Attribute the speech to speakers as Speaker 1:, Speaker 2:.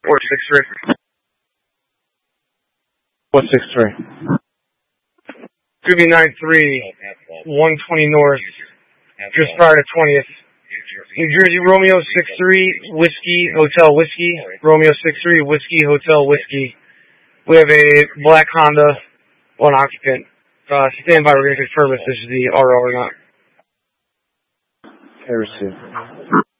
Speaker 1: Or 63.
Speaker 2: What 63?
Speaker 1: Could be 93, 120 North, just prior to 20th. New Jersey, Romeo 63, Whiskey, Hotel Whiskey. Romeo 63, Whiskey, Hotel Whiskey. We have a black Honda, one occupant. Stand by, we're going to confirm if this is the RO or not.
Speaker 2: Okay, received.